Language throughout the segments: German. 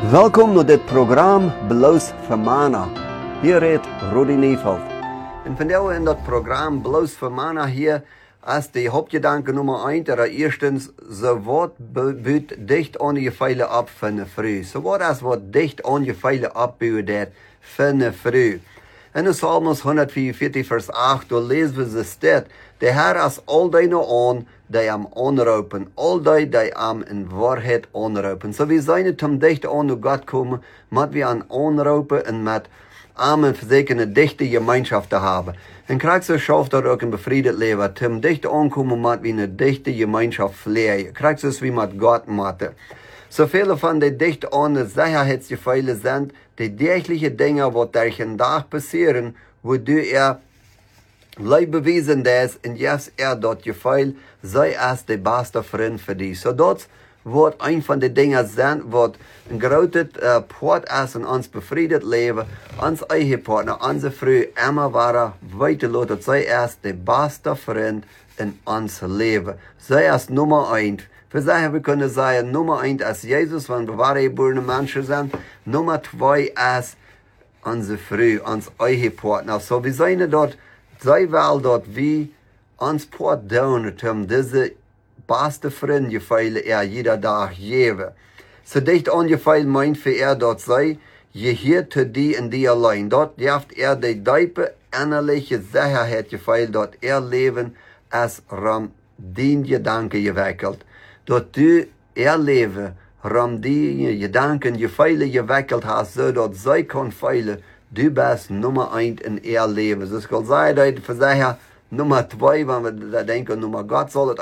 Welkom naar dit programma Bloos voor Mana. Hier redt Rudi Neveld. En vandaag in dat programma Bloos voor Mana hier als die hoofdgedanke nummer 1, dat eerstens, ze wordt dicht aan je veilen op van de vrou. Ze wordt als wat dicht aan je veilen opbouwen van de vrou. En in Psalms 144 vers 8, daar lezen we ze staat, de Heer is al die aan, die hem aanroepen, al die hem in waarheid aanroepen. So we zijn het om dicht aan God komen, met we aan aanroepen en met hem een verzekerde dichte gemeenschap te hebben. En krijg zo schafft dat ook een bevrijd leven, om dicht aankomen met we een dichte gemeenschap vleien. Krijg zo wie met God maken. Zoveel van die dicht aan de Sicherheitsgefühle zijn, die dergelijke dingen wat er vandaag passeren, waardoor lijf bewezen is en juist dat gevoel zij als de beste vriend voor die. So dat wordt een van de dingen zijn wat een grote poort is in ons bevrijd leven, ons eigen partner, onze vrouw, immer waren weten dat zij is de beste vriend in ons leven. Zij is nummer 1. We kunnen zeggen, nummer 1 is Jezus, want we waren geboren Menschen zijn. Nummer 2 is onze vrouw, ons eigen partner. So we zijn dort, zij wel dat we ons part doen, om deze beste vriend gevoel jeder dag geven. So dicht aan gevoel meint voor dat zij, je hier te die en die alleen. Dat heeft de diepe innerlijke zekerheid gevoel dat leven als ram die gedanken gewikkeld. Dat du leven ram die gedanken gewikkeld hast, zodat zij kan veilen, du bist nummer 1 in leven. Dus ik wil zeggen, dat zeggen, nummer 2, wanneer we denken, nummer God zal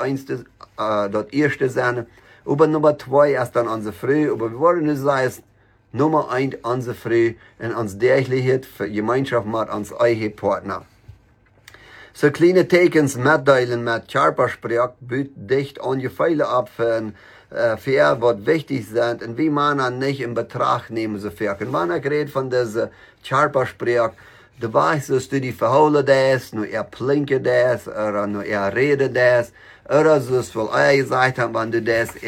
dat eerste zijn. Aber nummer 2 is dan onze vrouw. Aber we worden dus zeggen, nummer 1 onze vrouw en ons dergelijkheid voor gemeenschap met ons eigen partner. So kleine tekens metdelen met Charpersprach buurt dicht aan je veilen op voor wat wichtig zijn en wie man niet in betracht nemen ze ver. En wanneer ik red van deze Charpersprach, de wijze studie verholen des, nu plinken des, nu reden des, zoals wel gezegd hebben, wanneer du des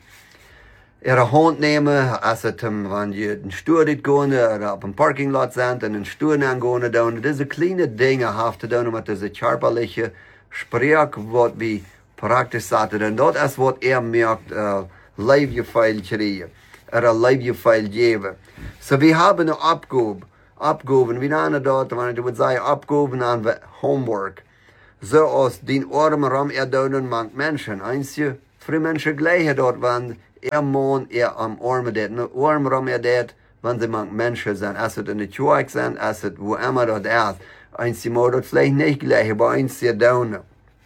ihre Hand nemen, als het wanneer je een stoer dit gaan, op een parkinglot zijn en een stoer aan doen. Deze kleine dingen heeft te doen met deze charperliche Sprach, wat we praktisch zaten. En dat is wat merkt, leefgevoel krijgen. Leefgevoel geven. So we hebben een opgave. We nemen dat, wanneer je zeggen, opgave aan we homework. Zoals die arme ram doen met mensen. Eensje, voor mensen gleichen dat, want man am arme dat. Arm ram dat, want ze met mensen zijn. Als het in de kerk zijn, als het wo immer dat is. Eensje moet dat vielleicht niet gleichen, maar eensje doen.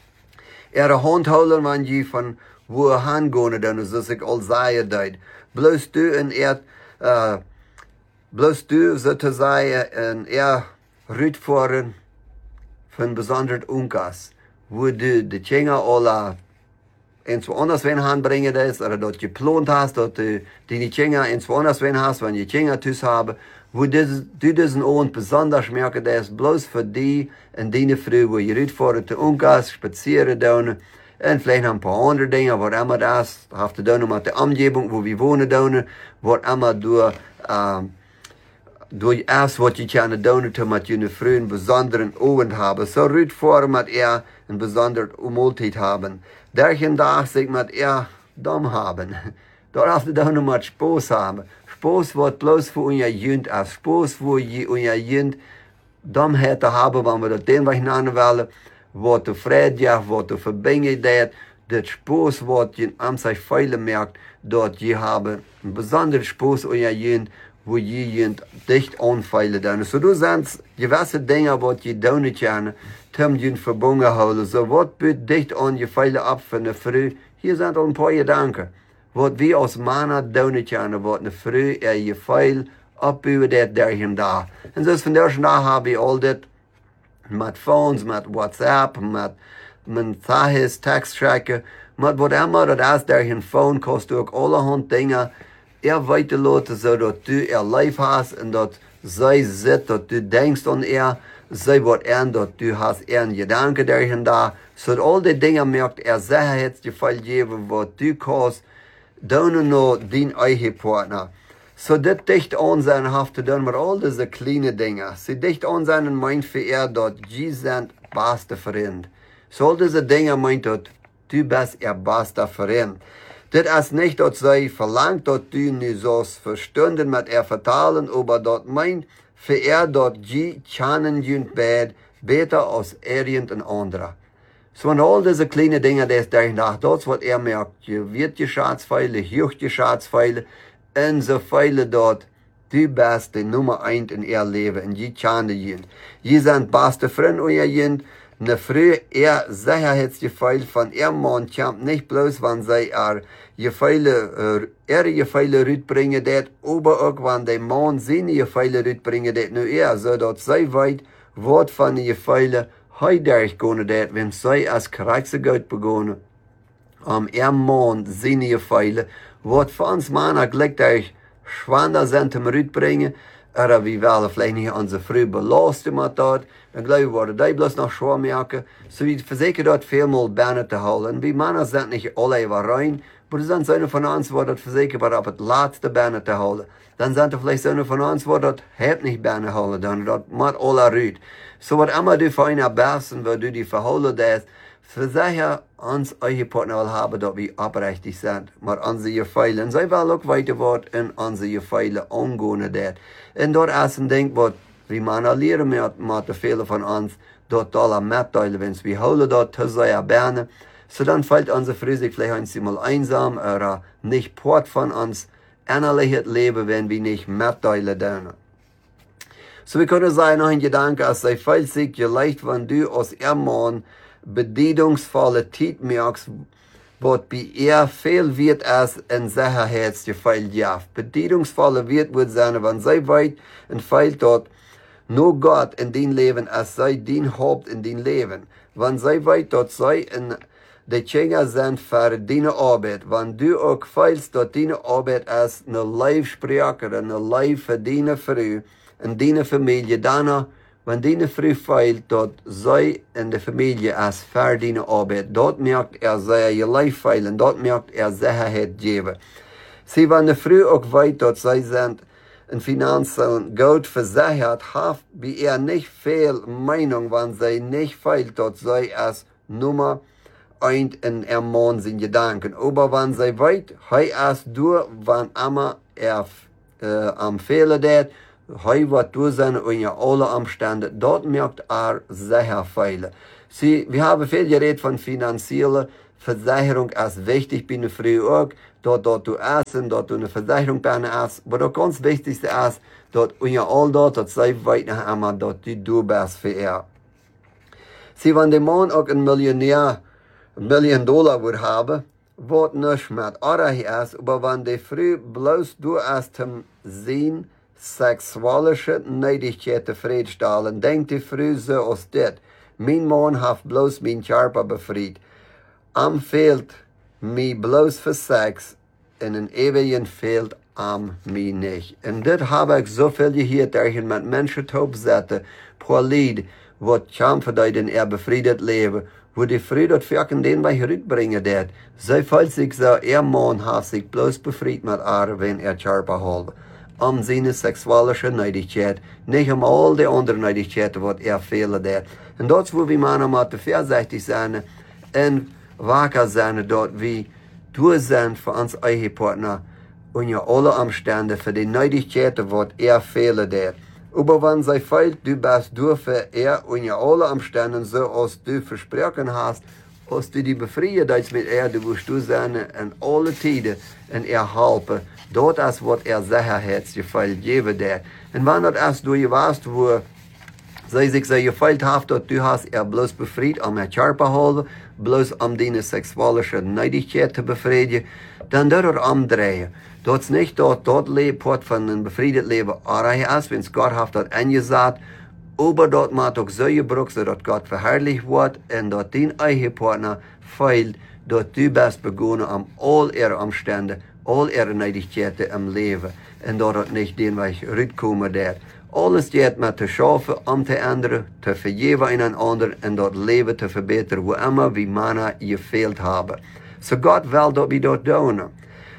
Hand houden, wanneer je van wo gaan doen, zoals ik al zei dat. Bloos du en bloos du, zo te zeggen, en uitvoeren van bijzonder onkas. Wo du de Kinder alle eens anders wen aanbrengen is, oder dat je geplant hast, dat du die Kinder eens anders wen hast, wenn je Kinder thuis hebben, wo du diesen Abend besonders merken, dat is bloos voor die en die vrouw, wo je uitvoeren te onkas, spazieren doen, en vielleicht nog een paar andere dingen, wat immer dat is, heeft te doen met de omgeving, wo we wonen doen, wat immer door alles wat je kan doen, met je vrouw een bijzondere Abend hebben. Zo uitvoeren met een bijzondere maaltijd hebben. Dag zich met dom hebben. Daar heeft je dan met Spaß hebben. Spaß wordt bloos voor je jeugd is. Spaß voor je jeugd domheid te hebben, wanneer we dat den weg naar willen. Wat de vrede, wat de verbinding deed. Dat Spaß wat je aan zich veilig merkt, dat je hebben een bijzondere Spaß in je jeugd, wo je dicht aanveilen doen. So du zijn gewisse dingen wat je doen kan, om je verbonden houden. So wat buurt dicht aan je veilen op van de vrouw. Hier zijn al een paar gedanken. Wat we als mannen doen kan, wat een vrouw je veil opbouwen dat dergelijke dag. En dus van deze dag heb je al dit met phones, met WhatsApp, met mensajes, teksttracken, met wat immer dat is dergelijke phone kost ook allerhand dingen weet te laten, zodat du lief hast en dat zij zit, dat du denkst aan zij wordt aan dat du hast een gedanke dergelijke dag, zodat al die dingen merkt zekerheidsgevoel geven wat du kost, doen naar die eigen partner. So dit dicht an zijn haft te doen met al deze kleine dingen. Sie dicht an zijn meint für dat je zijn beste vriend. So al deze dingen meint dat du bist beste vriend. Dit is niet dat zij verlangt dat du nu zo's verstunden met vertalen, aber dat meint für dat je kennen junt beter als irgendein anderer. So an all diese kleine Dinge, das nach das, was merkt, je wird geschaatsfeile, jucht geschaatsfeile, en so feile dort, du bist die Nummer 1 in ihr Leben, en je kennen jint. Je sind beste Freund euer jint, ne früh Sicherheitsgefühl von ihr Mann kommt nicht bloß, wenn sie je feile rütbringen det, aber auch wenn der Mann seine feile rütbringen det, nu so dat sie weit, wat von je feile heilig gehen det, wenn sie als Kriegsgott begonnen, ihr Mann seine feile, wat von uns Männer gleich euch schwander sind zum rütbringen, oder wie wollen vielleicht nicht unsere Früh belasten mit dort, dann glaube ich, worden die bloß noch schwer merken, so wie versichert dort vielmal Beine zu holen. Wie Männer sind nicht alle rein, aber sind so eine von uns, wo dort versichert wird, auf das letzte Beine zu holen. Dann sind vielleicht so eine von uns, wo dort hat nicht Beine holen, dann dort macht alle rüt. So was immer du für einen besten, wo du die verholen das, versicher uns eure Partner will haben, dass wir abrechtig sind, mit unsere Feilen. Und sie will auch weiter wird in unsere Feilen umgehen. Und dort ist ein Ding, was wir lernen mit vielen von uns, dort alle mitteilen, wenn wir holen dort zu sehr Berne, so dann fällt unsere Frühstück vielleicht einmal einsam oder nicht Port von uns, innerliches Leben, wenn wir nicht mitteilen dürfen. So wir können sagen, noch ein Gedanke, es sei falsch, vielleicht, wenn du aus Mann bedeutungsvolle Zeit merkst, was bei ihr viel wird als ein Sicherheitsgefühl gibt. Bedeutungsvolle wird sein, wenn sie weit und viel dort nur Gott in dein Leben als sei dein Haupt in dein Leben. Wenn sie weit dort sei in die Kinder sind für deine Arbeit, wenn du auch feilst, dass deine Arbeit als eine Live-Sprache, eine Live für deine Frau und deine Familie, dann wenn deine Frau feilt, dort sei in der Familie als für deine Arbeit, dort merkt sei ihr Leib feilen, dort merkt Sicherheit geben. Sie, wenn die Frau auch weit dort sei sind, in Finanzen gut versichert, hat wie nicht viel Meinung, wenn sie nicht feilt, dort sei als Nummer 1 in ihrem Mann sind Gedanken. Aber wenn sie weit, erst durch, wenn immer am Fehler dat, wird durch sein unter alle Umstände, dort merkt sicher Fehler. Wir haben viel geredet von finanzieller Versicherung als wichtig, bin ich früher auch, dort du essen, dort du eine Versicherung hast, aber das ganz Wichtigste ist, dort unter all dort sei weit nach einmal, dort du bist für er. Wenn der Mann auch ein Millionär, $1 Million würde haben, wird nicht mit Arrech ist, aber wenn die Frau bloß du erst zum Sehen, sexualische Neidigkeit zufriedenstellen, denkt die Frau so aus das, mein Mann hat bloß mein Körper befriedigt. Am fehlt mir bloß für Sex, in den ewigen fehlt am mir nicht. Und das habe ich so viel gehört, dass ich mit Menschen taubsetzen, pro Lied, wo kämpfen, dass den befriedet leben, wo die Frau dort wirken, den bei rückbringen wird. So falls sich so, Mann hat sich bloß befriedigt mit wenn Körper holt. Seine sexualische Neidigkeit, nicht all die anderen Neidigkeiten, die fehlen dort. Und dort, wo wir Männer mal vorsichtig sein und wacker sein, dort wie du sind für uns Ehepartner und ja alle Umstände für die Neidigkeiten, die fehlen dort. Aber wenn sie fehlt, du bist du für und ja alle Umstände, so als du versprochen hast, als du die befrieden mit du wirst du sein in alle Tiden und helfen. Dort ist, was Sicherheitsgefühl geben der. Und wenn das ist, du weißt, wo sie sich gefällt hat, dass du hast bloß befriedigt, Körper holen, bloß deine sexualische Neidigkeit zu befriedigen, dann dort umdrehen. Dort ist nicht dort lebt von einem befriedigten Leben Arrech ist, wenn es Gott hat dort angesagt, aber dort macht auch so gebraucht, dass Gott verherrlicht wird und dort dein Ehepartner feilt, dort du bist begonnen all ihre Umstände, all ihre Neidigkeiten im Leben und dort nicht den Weg rückkommen der. Alles geht mit zu schaffen, zu ändern, zu vergeben einander und dort Leben zu verbessern, wo immer wie Männer gefehlt haben. So Gott will, dass wir dort tun.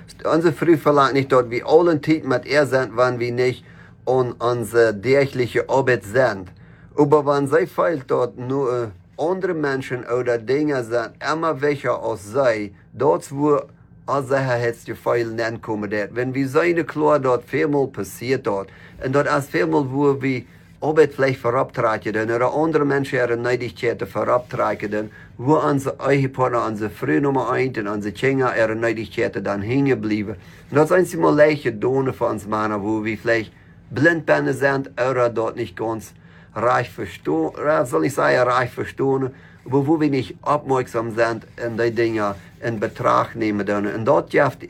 Unsere früh verlangt nicht dort, wie allen Tiet mit sind, wann wir nicht und unsere tägliche Arbeit sind. Aber wenn sie fehlt dort nur andere Menschen oder Dinge sind, immer welcher als sie, dort wo als er jetzt die Fehl nennen kommen dort. Wenn wir seine klar dort viermal passiert dort, und dort als viermal wo wir Arbeit vielleicht verabtreten oder andere Menschen ihre Neidigkeiten verabtreten, wo unsere Ehepartner, unsere Frau Nummer 1 und unsere Kinder ihre Neidigkeiten dann hängen bleiben. Und das sind einmal leichte Donen für uns Männer, wo wir vielleicht Blindbände sind oder dort nicht ganz reich verstehen, soll ich sagen, reich verstehen, aber wo wir nicht aufmerksam sind und die Dinge in Betracht nehmen dürfen. Und dort jaft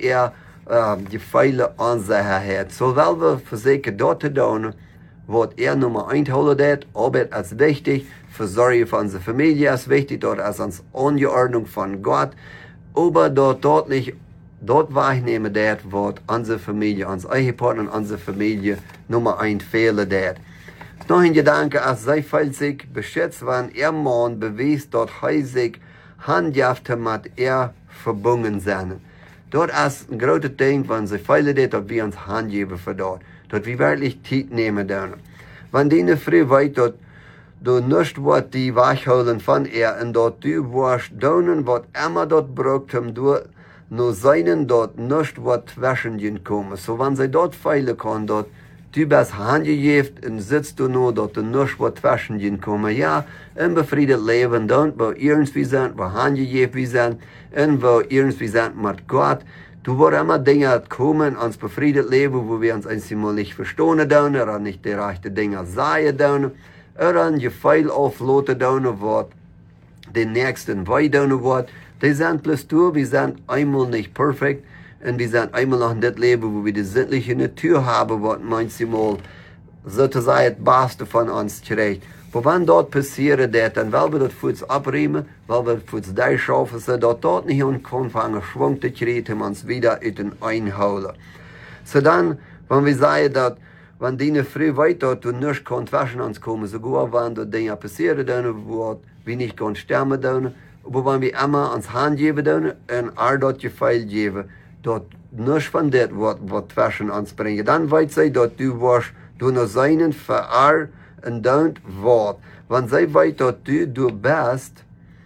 die Fehler an sich hat. So weil wir versuchen, dort zu tun, was Nummer 1 holen, Arbeit ist wichtig, Versorgung von unserer Familie ist wichtig, dort ist uns Angeordnung von Gott, aber dort nicht, dort wahrnehmen, was unsere Familie, unsere Ehepartner, unsere Familie Nummer 1 fehlen. Noch ein Gedanke, als sei viel sich beschätzt, wenn Mann beweist, dort sich Handjafte mit verbunden sind. Dort ist ein großes Ding, wenn sie viele dort wir uns Hand geben für dort wir wirklich Zeit nehmen dürfen. Wenn die früh weit dort, du nicht was die wegholen von und dort du warst donen, was immer dort braucht, du nur seinen dort nicht was zwischen kommen. So wenn sie dort feilen kann, dort du bist handgegeben und sitzt du nur dort und nicht was zwischen kommen. Ja, ein befriedet Leben, dort wo irgendwie sind, wo handgegeben wir sind, und wo irgendwie sind mit Gott. Du wirst immer Dinge kommen, ans befriedet Leben, wo wir uns einmal nicht verstehen dürfen, oder nicht die rechten Dinge sagen dürfen, oder ein Gefeil aufladen dürfen, was den nächsten weit tun wird. Die sind bloß du, wir sind einmal nicht perfekt, und wir sind einmal noch in das Leben, wo wir die sittliche Natur haben, was manchmal sozusagen das Beste von uns kriegt. Aber wenn dort passiert, dann wollen wir das für uns abräumen, weil wir für uns da schaffen, so dort nicht anfangen, Schwung zu kriegen, uns wieder einholen. So dann, wenn wir sagen, dass, wenn die früh weiter, du nicht zwischen uns kommen, sogar wenn dort Dinge passieren, wo wir nicht sterben dürfen, aber wenn wir immer uns Hand geben dürfen, und dort Gefeil geben, dort nicht von dem, was zwischen uns bringen, dann weiß sie, dass du warst, du nur seinen für und dann Wort. Wenn sie weiß, dass du bist,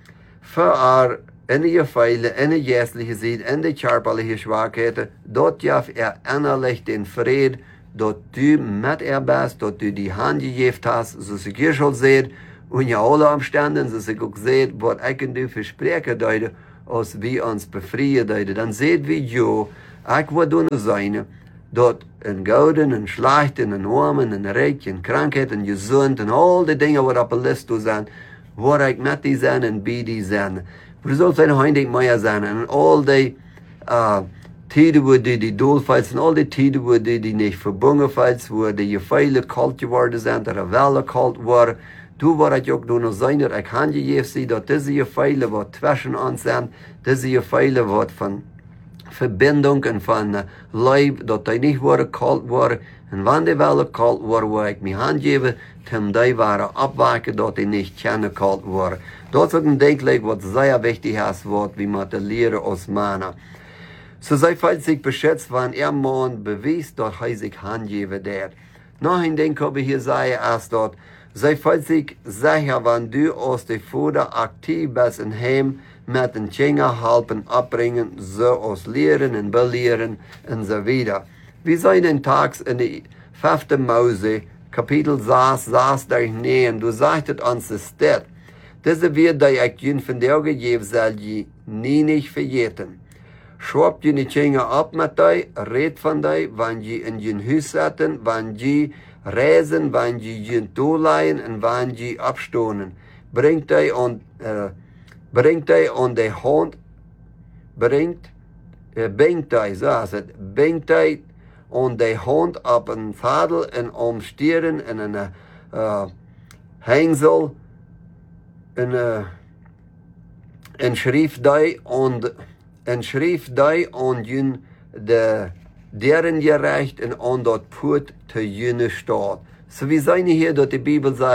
für in die Gefeile, in die geistliche Sicht, in die körperliche Schwachheiten, dort darf innerlich den Frieden, dass du mit bist, dass du die Hand gegeben hast, so sie hier schon seht, und ja alle Umstände, so sie auch seht, was ich und du versprechen deute, als wir uns befreien deute. Dann seht wie jo, ich will du nur sein, dort in Gouden, in Schlechten, in Armen, in Reich, in Krankheit, in Gesund, und all die Dinge, die auf der Liste sind, wo ich mit die sind und bei die sind. Wir sollen sein heindig mehr sein, und all die Tiden, wo die Doelfalls, und all die Tiden, wo die nicht verbunden falls, wo die Gefeile kalt geworden sind, oder Welle kalt waren, du war ich auch nur sein, dass ich handgegeben sie, dass diese Gefeile, die zwischen uns sind, diese Gefeile, die von Verbindung und von Leib, dass die nicht waren kalt waren, und wenn die Welle kalt waren, wo ich mich handgebe, dann die waren abwachen, dass die nicht kalt waren. Das ist ein Denklich, was sehr wichtig ist, was wir müssen lernen als Männer. So sei falls sich beschätzt, wenn Mann beweist, dass sich handgeben wird. Noch ein Ding habe ich hier sagen, ist dort, sei falls sich sicher, wenn du aus der Vater aktiv bist in Heim, mit den Kindern helfen, abbringen, so aus Lehren und Belehren und so weiter. Wir sind in Tags in die 5. Mose, Kapitel 6, 9, du sagtest uns das Stett. Diese wird die ich ihnen von dir gegeben, soll je nie nicht vergeten. Schwabt die Kinder ab mit dir, red von dir, wenn die in den Haus sitzen, wenn die reisen, wenn die in Toleihen und wenn die abstoßen. Bringt die und die Hand, bringt die und die Hand auf einen Zadel und umstieren in eine Hängsel und schrieb die und jün deren gerecht und dort put zu jüne Staat. So wie seine hier, dass die Bibel sagt,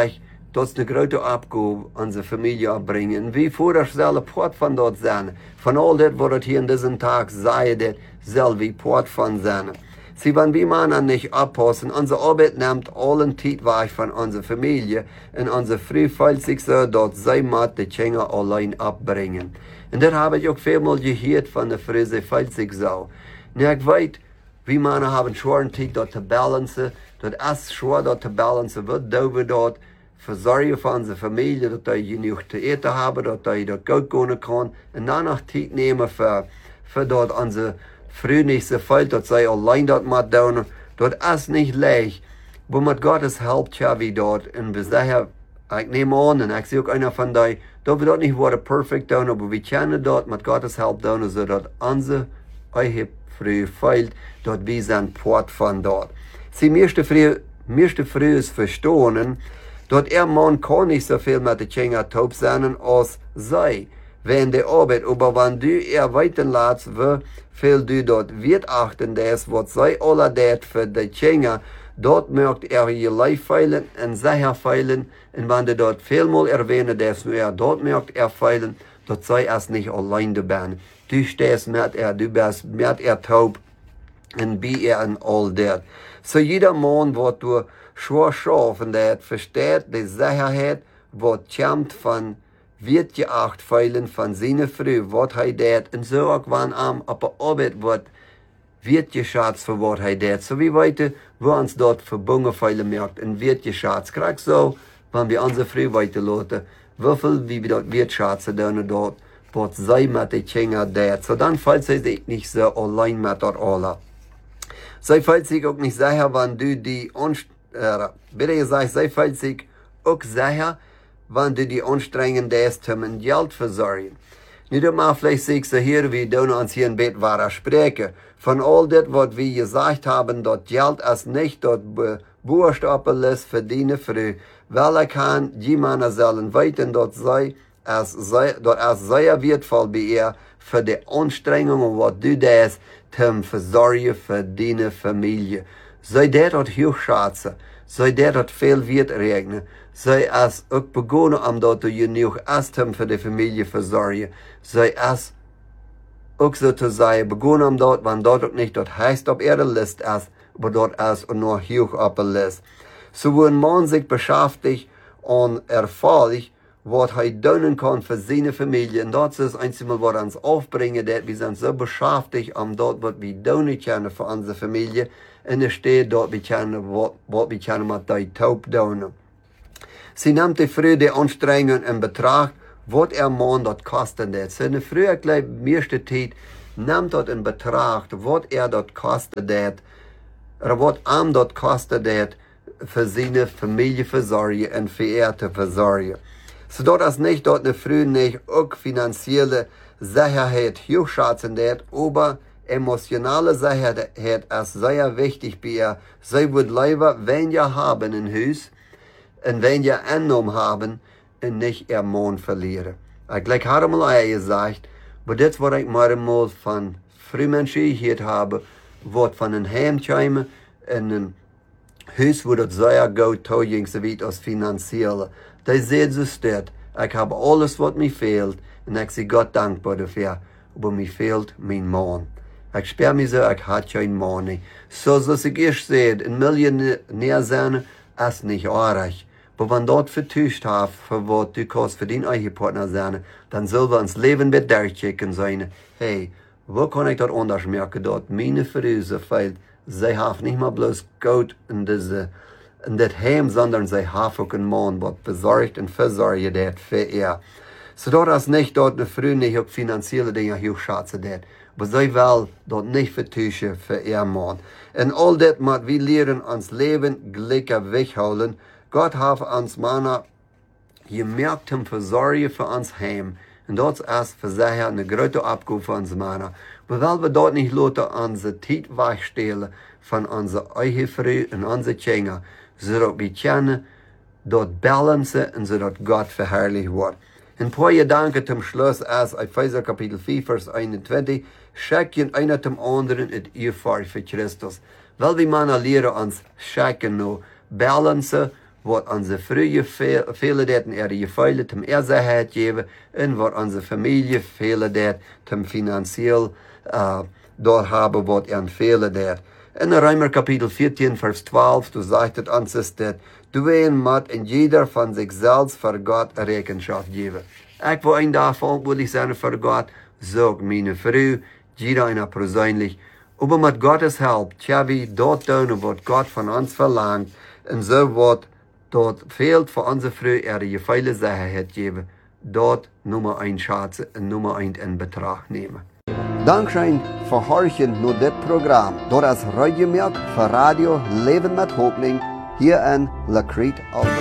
dat is een grote opgave onze familie opbrengen. Wie vorher zelf poort van dat zijn. Van al dat wat het hier in deze Tag zei, dat zelf wie poort van zijn. Sie, wenn wir Männer nicht abpassen, unsere Arbeit nimmt allen Zeit weg von unserer Familie und unsere Frau fühlt sich so, dass sie mit die Kinder allein abbringen. Und das habe ich auch vielmal gehört von der Frau, sie fühlt sich so. Und ich weiß, wir Männer haben schweren Zeit, dort zu balancen, dort ist schwer, dort zu balancen, wird wir dort versorgen für unsere Familie, dass die genug zu essen haben, dass die dort gut gehen können und dann noch Zeit nehmen für dort unsere Früh nicht so viel, dass sie allein dort mit tun. Dort ist nicht leicht. Aber mit Gottes Hilfe schaffen wir dort. Und bis daher, ich nehme an, und ich sehe auch einer von euch, dass wir dort nicht perfekt tun, aber wir können dort mit Gottes Hilfe tun, so dass unsere eigene Früh fehlt, dort wir sind Port von dort. Sie müsste früh ist verstehen, dass Mann kann nicht so viel mit den Kindern taub sein als sie. Wenn die Arbeit, aber wenn du weiter lässt, wie viel du dort wird achten, das, was sie alle dort für die Kinder, dort mögt ihr Leib feilen und sie feilen, und wenn du dort vielmal erwähnen, dass du dort mögt feilen, dort sei es nicht allein dabei. Du stehst mit du bist mit taub, und bei in all das. So jeder Mann, was du schwer schaffen, der versteht die Sicherheit, was kommt von wird geacht feilen von seiner Früh, was er dat, und so auch wann auf der Arbeit wird geschätzt für was er dat. So wie weiter, wo uns dort verbunden feilen merkt, und wird geschätzt. Gerade so, wenn wir unsere Früh weiterlassen, wie viel wie wir dort wird schätzen, dann dort, was sei mit den Kindern dat. So dann fällt sie sich nicht so allein mit dort alle. Sie fällt sich auch nicht sicher, wenn du die bitte gesagt, sie fällt sich auch sicher, wenn du die anstrengend ist, um Geld versorgen. Nicht einmal vielleicht sagst du hier, wie du uns hier im Bett waren sprechen. Von all das, was wir gesagt haben, dort Geld ist nicht dort Buchstaben lässt verdienen früh. Weil kann die Männer sollen weiten, dort sei es sehr wertvoll bei ihr für die Anstrengungen, was du das zum Versorgen für deine Familie. Sei der dort hochschätzen, sei der dort viel Wert regnen. Sei es auch begonnen, dort du genug Essen haben für die Familie versorgen. Sei es auch so zu sein, begonnen dort, wenn dort auch nicht dort heißt, ob der List ist, aber dort ist und nur hoch auf der List. So wo ein Mann sich beschäftigt und erfahrt, was er tun kann für seine Familie, und dort ist einmal, was uns aufbringen, dass wir sind so beschäftigt, dort, was wir tun können für unsere Familie, und es steht dort, was wir können mit der Taub tun. Sie nimmt die frühe Anstrengung in Betracht, was Mann dort kostet. So eine frühe gleich meiste Zeit nimmt dort in Betracht, was dort kostet, oder was dort kostet, für seine Familie versorgen und für zu versorgen. So dort ist nicht dort eine frühe nicht auch finanzielle Sicherheit hochschätzen, aber emotionale Sicherheit ist sehr wichtig bei ihr. Sie wird lieber weniger haben im Haus, und wenn ihr Annahmen haben, und nicht ihr Mann verlieren. Ich gleich hatte mal gesagt, aber das, was ich mal von Frühmenschen gehört habe, was von einem Heimkäme in einem Haus, wo das sehr gut teuer so weit als finanziell. Die sehen so steht, ich habe alles, was mir fehlt, und ich bin Gott dankbar dafür, aber mir fehlt mein Mann. Ich spüre mich so, ich habe keinen Mann nicht. So, dass ich erst sehe, ein Millionär sein, ist nicht arg. Aber wenn dort vertuscht hast, für was du kannst für den eigenen Partner sein, dann soll wir uns Leben mit durchchecken sein. Hey, wo kann ich dort anders merken, dort meine Frau so fehlt, sie haben nicht mal bloß Gott in das Heim, sondern sie haben auch einen Mann, der besorgt und versorgt wird für ihr. So dort ist nicht dort eine Frau nicht auch finanzielle Dinge hochschätzen wird, aber sie will dort nicht vertuschen für ihr Mann. Und all das, was wir lernen, uns Leben glücklich wegholen, Gott hat uns Männer gemerkt, versorgen für uns heim. Und dort ist für sich eine große Abgabe für uns Männer. Aber weil wir dort nicht unsere Zeit wegstellen von unserer eigenen Frau und unseren Kindern, sodass wir können dort balancen und sodass Gott verherrlicht wird. Ein paar Gedanken zum Schluss ist, Epheser Kapitel 4, Vers 21, schicken einer zum anderen et Ehepaar für Christus. Weil wir Männer lernen uns schicken noch, balancen, wat onze frühe vele daten je feile zum Ersicherheit geben und wat onze Familie vele dat zum finanziell dort haben, wat fehlen dat. In Römer Kapitel 14, Vers 12, du sagst uns dat du moet in jeder von sich selbst für Gott Rechenschaft geben. Ich will ein davon, will ich sagen, für Gott, sag meine Frau, jeder einer persönlich, aber mit Gottes Hilfe, wir dort tun, was Gott von uns verlangt, und so wird dort fehlt für unsere Frau, je viele Sicherheit geben, dort Nummer 1 Schatz und Nummer 1 in Betracht nehmen. Dankeschön für Horchen nur das Programm. Dort als Radiomerk für Radio Leben mit Hoffnung hier in La Crete, Alberta.